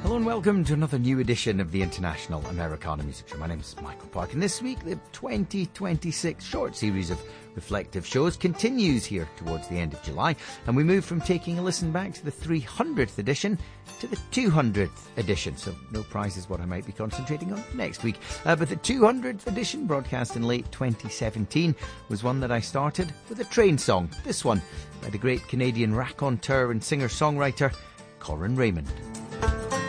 Hello and welcome to another new edition of the International Americana Music Show. My name's Michael Park, and this week the 2026 short series of reflective shows continues here towards the end of July, and we move from taking a listen back to the 300th edition to the 200th edition. So no prize is what I might be concentrating on next week. But the 200th edition, broadcast in late 2017, was one that I started with a train song. This one by the great Canadian raconteur and singer-songwriter Colin Raymond.